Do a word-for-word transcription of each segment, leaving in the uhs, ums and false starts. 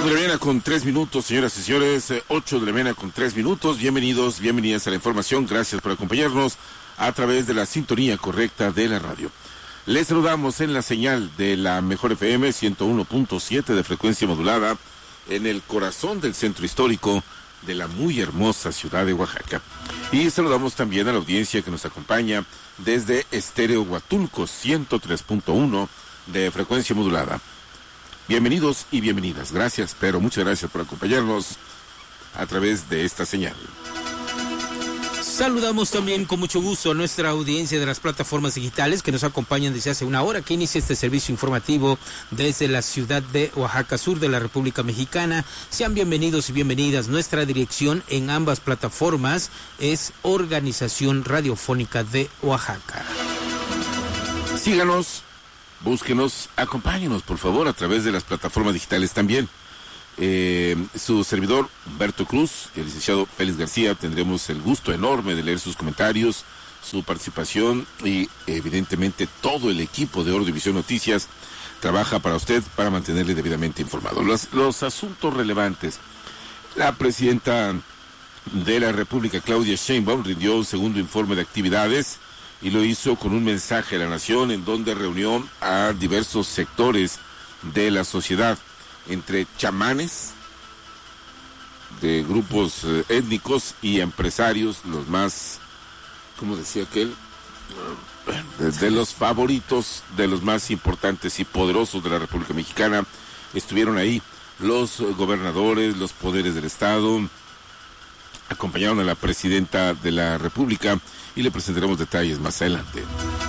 de la mañana con tres minutos, señoras y señores, ocho de la mañana con tres minutos. Bienvenidos, bienvenidas a la información. Gracias por acompañarnos a través de la sintonía correcta de la radio. Les saludamos en la señal de la Mejor F M ciento uno punto siete de frecuencia modulada en el corazón del centro histórico de la muy hermosa ciudad de Oaxaca. Y saludamos también a la audiencia que nos acompaña desde Estéreo Huatulco ciento tres punto uno de frecuencia modulada. Bienvenidos y bienvenidas. Gracias, pero muchas gracias por acompañarnos a través de esta señal. Saludamos también con mucho gusto a nuestra audiencia de las plataformas digitales que nos acompañan desde hace una hora que inicia este servicio informativo desde la ciudad de Oaxaca, sur de la República Mexicana. Sean bienvenidos y bienvenidas. Nuestra dirección en ambas plataformas es Organización Radiofónica de Oaxaca. Síganos, búsquenos, acompáñenos por favor a través de las plataformas digitales también. Eh, su servidor Humberto Cruz y el licenciado Félix García tendremos el gusto enorme de leer sus comentarios, su participación y evidentemente todo el equipo de Ordovisión Noticias trabaja para usted para mantenerle debidamente informado. Los, los asuntos relevantes. La presidenta de la República, Claudia Sheinbaum, rindió un segundo informe de actividades y lo hizo con un mensaje a la nación en donde reunió a diversos sectores de la sociedad, entre chamanes de grupos eh, étnicos y empresarios, los más, ¿cómo decía aquel? De, de los favoritos, de los más importantes y poderosos de la República Mexicana. Estuvieron ahí los gobernadores, los poderes del Estado, acompañaron a la presidenta de la República y le presentaremos detalles más adelante.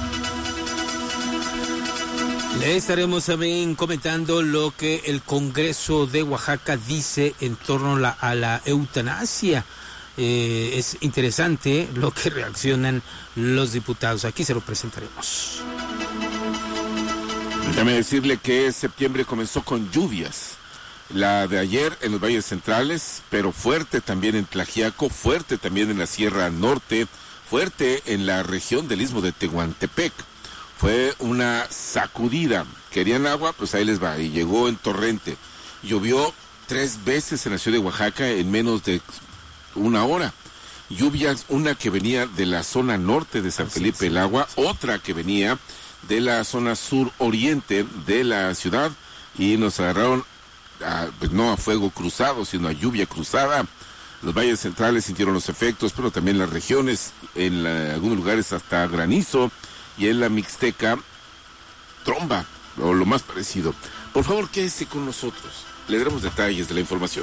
Le estaremos también comentando lo que el Congreso de Oaxaca dice en torno la, a la eutanasia. Eh, es interesante lo que reaccionan los diputados. Aquí se lo presentaremos. Déjame decirle que septiembre comenzó con lluvias. La de ayer en los valles centrales, pero fuerte también en Tlaxiaco, fuerte también en la Sierra Norte, fuerte en la región del Istmo de Tehuantepec. Fue una sacudida. Querían agua, pues ahí les va. Y llegó en torrente. Llovió tres veces en la ciudad de Oaxaca en menos de una hora. Lluvias, una que venía de la zona norte de San Felipe el Agua, otra que venía de la zona sur-oriente de la ciudad. Y nos agarraron, a, pues no a fuego cruzado, sino a lluvia cruzada. Los valles centrales sintieron los efectos, pero también las regiones, en la, algunos lugares hasta granizo. Y en la Mixteca, tromba, o lo más parecido. Por favor, quédese con nosotros. Le daremos detalles de la información.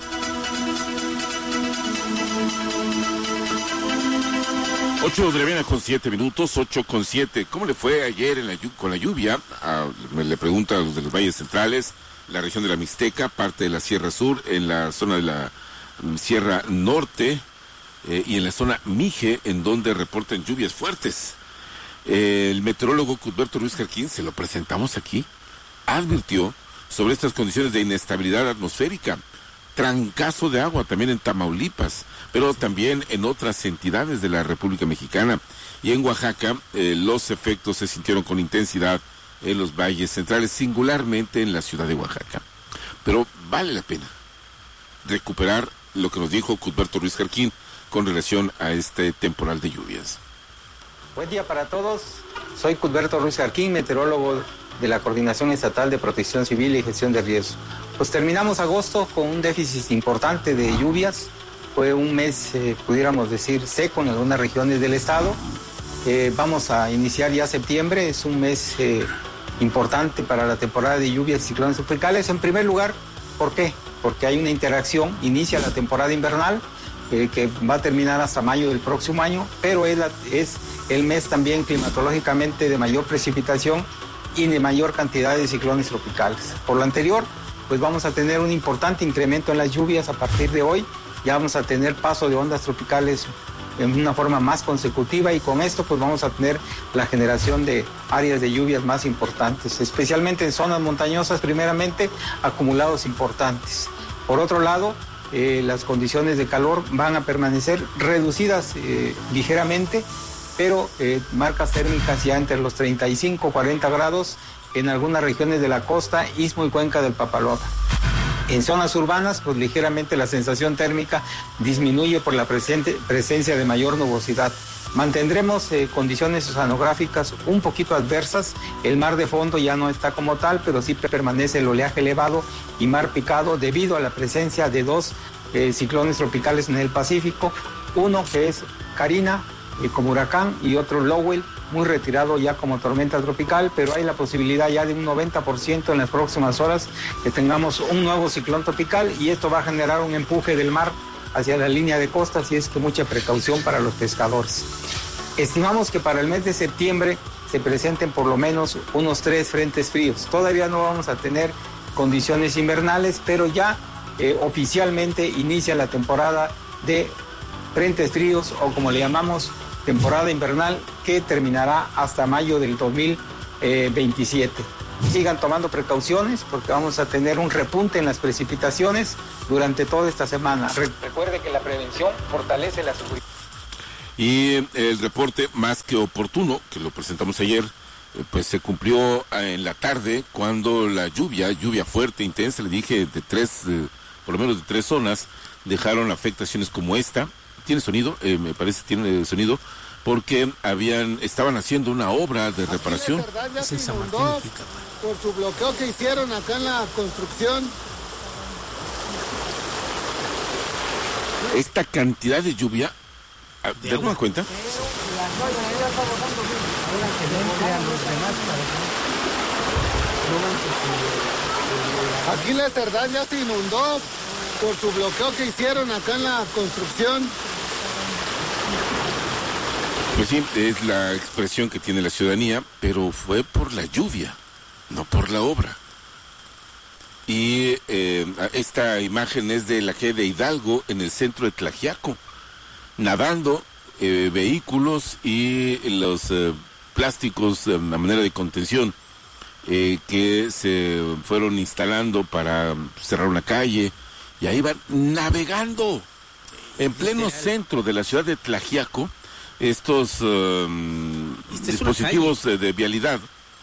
Ocho de la mañana con siete minutos, ocho con siete. ¿Cómo le fue ayer en la, con la lluvia? Ah, le pregunto a los de los valles centrales, la región de la Mixteca, parte de la Sierra Sur, en la zona de la um, Sierra Norte eh, y en la zona Mije, en donde reportan lluvias fuertes. El meteorólogo Cuthberto Ruiz Jarquín, se lo presentamos aquí, advirtió sobre estas condiciones de inestabilidad atmosférica, trancazo de agua también en Tamaulipas, pero también en otras entidades de la República Mexicana. Y en Oaxaca, eh, los efectos se sintieron con intensidad en los valles centrales, singularmente en la ciudad de Oaxaca. Pero vale la pena recuperar lo que nos dijo Cuthberto Ruiz Jarquín con relación a este temporal de lluvias. Buen día para todos. Soy Cuthberto Ruiz Jarquín, meteorólogo de la Coordinación Estatal de Protección Civil y Gestión de Riesgos. Pues terminamos agosto con un déficit importante de lluvias. Fue un mes, eh, pudiéramos decir, seco en algunas regiones del estado. Eh, vamos a iniciar ya septiembre. Es un mes eh, importante para la temporada de lluvias y ciclones tropicales. En primer lugar, ¿por qué? Porque hay una interacción. Inicia la temporada invernal, eh, que va a terminar hasta mayo del próximo año, pero es, la, es el mes también climatológicamente de mayor precipitación y de mayor cantidad de ciclones tropicales. Por lo anterior, pues vamos a tener un importante incremento en las lluvias a partir de hoy. Ya vamos a tener paso de ondas tropicales en una forma más consecutiva y con esto pues vamos a tener la generación de áreas de lluvias más importantes, especialmente en zonas montañosas, primeramente acumulados importantes. Por otro lado, eh, las condiciones de calor van a permanecer reducidas eh, ligeramente, pero eh, marcas térmicas ya entre los treinta y cinco, cuarenta grados en algunas regiones de la costa, istmo y cuenca del Papaloapan. En zonas urbanas, pues ligeramente la sensación térmica disminuye por la presente, presencia de mayor nubosidad. Mantendremos eh, condiciones oceanográficas un poquito adversas. El mar de fondo ya no está como tal, pero sí permanece el oleaje elevado y mar picado debido a la presencia de dos eh, ciclones tropicales en el Pacífico. Uno que es Karina, eh, como huracán, y otro Lowell, muy retirado ya como tormenta tropical, pero hay la posibilidad ya de un noventa por ciento en las próximas horas que tengamos un nuevo ciclón tropical, y esto va a generar un empuje del mar hacia la línea de costa, así es que mucha precaución para los pescadores. Estimamos que para el mes de septiembre se presenten por lo menos unos tres frentes fríos. Todavía no vamos a tener condiciones invernales, pero ya eh, oficialmente inicia la temporada de frentes fríos, o como le llamamos, temporada invernal, que terminará hasta mayo del dos mil veintisiete. Sigan tomando precauciones porque vamos a tener un repunte en las precipitaciones durante toda esta semana. Recuerde que la prevención fortalece la seguridad. Y el reporte más que oportuno, que lo presentamos ayer, pues se cumplió en la tarde cuando la lluvia, lluvia fuerte, intensa, le dije, de tres, por lo menos de tres zonas, dejaron afectaciones como esta. ¿Tiene sonido? Eh, me parece que tiene sonido, porque habían, estaban haciendo una obra de reparación. Aquí la Cerdán ya se inundó por su bloqueo que hicieron acá en la construcción. Esta cantidad de lluvia, ¿te das cuenta? Aquí la Cerdán ya se inundó por su bloqueo que hicieron acá en la construcción. Pues sí, es la expresión que tiene la ciudadanía, pero fue por la lluvia, no por la obra. Y eh, esta imagen es de la G de Hidalgo, en el centro de Tlaxiaco, nadando eh, vehículos y los eh, plásticos, eh, a manera de contención, eh, que se fueron instalando para cerrar una calle, y ahí van navegando en pleno centro de la ciudad de Tlaxiaco. Estos um, dispositivos de, de vialidad,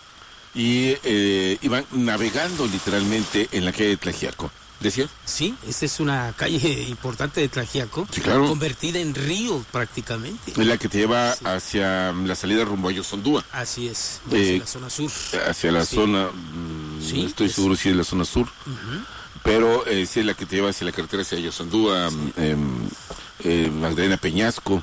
y eh, iban navegando literalmente en la calle de Tlaxiaco. ¿Decía? Sí, esta es una calle importante de Tlaxiaco, sí, claro, convertida en río prácticamente. Es la que te lleva sí. hacia la salida rumbo a Yosondúa. Así es, hacia eh, la zona sur. Hacia la sí. zona, sí, no estoy es... seguro si es la zona sur, uh-huh. pero eh, sí es la que te lleva hacia la carretera hacia Yosondúa, sí. eh, eh, Magdalena Peñasco.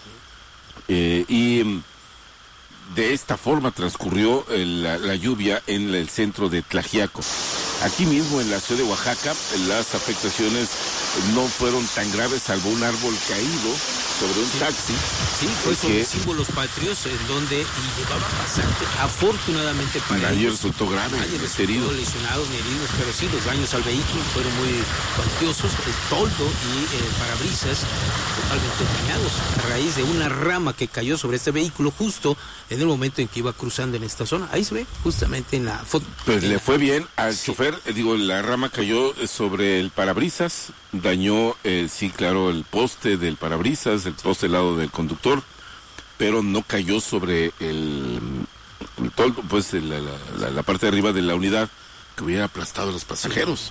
Eh, y de esta forma transcurrió el, la, la lluvia en el centro de Tlaxiaco. Aquí mismo en la ciudad de Oaxaca, las afectaciones no fueron tan graves, salvo un árbol caído sobre un sí. taxi. Sí, fue eh, sobre que... símbolos patrios, en donde y llevaba bastante, afortunadamente para nadie ellos. resultó grave, nadie resultó herido. lesionados ni heridos, pero sí, los daños al vehículo fueron muy cuantiosos. El toldo y el parabrisas totalmente dañados a raíz de una rama que cayó sobre este vehículo justo en el momento en que iba cruzando en esta zona. Ahí se ve justamente en la foto. Pues en le la... fue bien al sí. chofer, digo, la rama cayó sobre el parabrisas, dañó, eh, sí, claro, el poste del parabrisas, el poste del lado del conductor, pero no cayó sobre el, el toldo, pues la, la, la parte de arriba de la unidad, que hubiera aplastado a los pasajeros.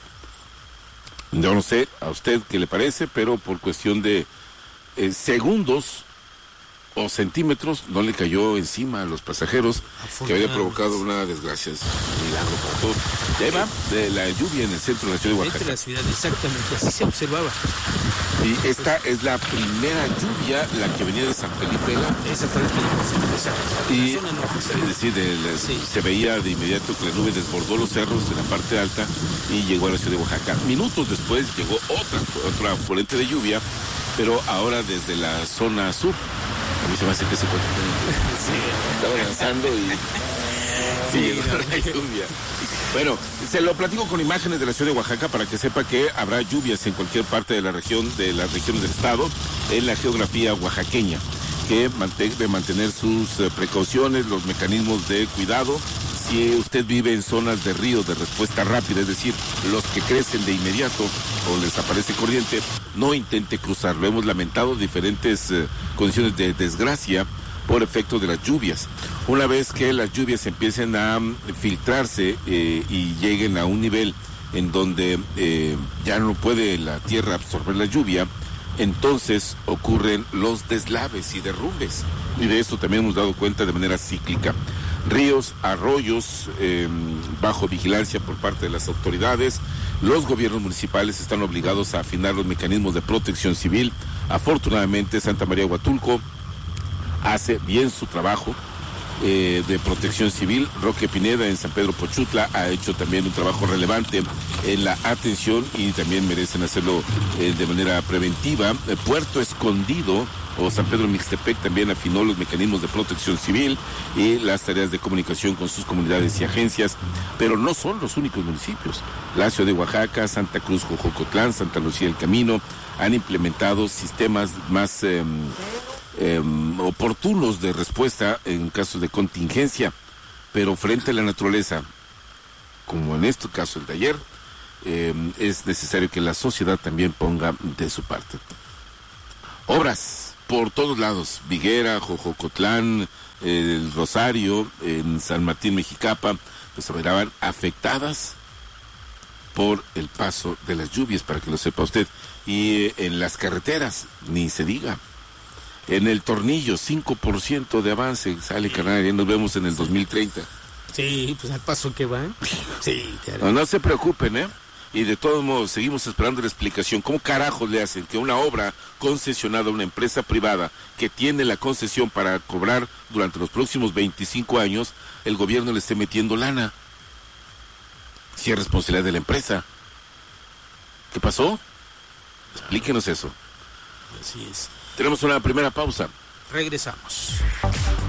Yo no sé a usted qué le parece, pero por cuestión de eh, segundos o centímetros no le cayó encima a los pasajeros, que había provocado una desgracia. Es un milagro para todos. Y ahí va, de la lluvia en el centro de la ciudad de Oaxaca. De la ciudad, exactamente, así se observaba. Y esta es la primera lluvia, la que venía de San Felipe. Esa fue la primera. Y, es decir, de la, sí. se veía de inmediato que la nube desbordó los cerros de la parte alta y llegó a la ciudad de Oaxaca. Minutos después llegó otra, otra fuente de lluvia, pero ahora desde la zona sur. A mí se me hace que se cuenta. Sí. Estaba lanzando y... Sí, sí, no. La lluvia. Bueno, se lo platico con imágenes de la ciudad de Oaxaca para que sepa que habrá lluvias en cualquier parte de la región, de las regiones del estado, en la geografía oaxaqueña, que debe mantener sus precauciones, los mecanismos de cuidado. Si usted vive en zonas de río de respuesta rápida, es decir, los que crecen de inmediato o les aparece corriente, no intente cruzar. Lo hemos lamentado, diferentes eh, condiciones de desgracia por efecto de las lluvias. Una vez que las lluvias empiecen a filtrarse eh, y lleguen a un nivel en donde eh, ya no puede la tierra absorber la lluvia, entonces ocurren los deslaves y derrumbes. Y de esto también hemos dado cuenta de manera cíclica. Ríos, arroyos, eh, bajo vigilancia por parte de las autoridades. Los gobiernos municipales están obligados a afinar los mecanismos de protección civil. Afortunadamente, Santa María Huatulco hace bien su trabajo eh, de protección civil. Roque Pineda en San Pedro Pochutla ha hecho también un trabajo relevante en la atención y también merecen hacerlo eh, de manera preventiva. Eh, Puerto Escondido o San Pedro Mixtepec también afinó los mecanismos de protección civil y las tareas de comunicación con sus comunidades y agencias, pero no son los únicos municipios. La ciudad de Oaxaca, Santa Cruz, Jojocotlán, Santa Lucía del Camino han implementado sistemas más eh, eh, oportunos de respuesta en casos de contingencia, pero frente a la naturaleza, como en este caso el de ayer, eh, es necesario que la sociedad también ponga de su parte. Obras por todos lados, Viguera, Jojocotlán, eh, el Rosario, en San Martín Mexicapa, pues se verán afectadas por el paso de las lluvias, para que lo sepa usted. Y eh, en las carreteras, ni se diga. En el Tornillo, cinco por ciento de avance, sale carnal, ya nos vemos en el dos mil treinta. Sí, pues al paso que va. Sí, no, no se preocupen, ¿eh? Y de todos modos, seguimos esperando la explicación. ¿Cómo carajos le hacen que una obra concesionada a una empresa privada que tiene la concesión para cobrar durante los próximos veinticinco años, el gobierno le esté metiendo lana? Si es responsabilidad de la empresa. ¿Qué pasó? Explíquenos eso. Así es. Tenemos una primera pausa. Regresamos.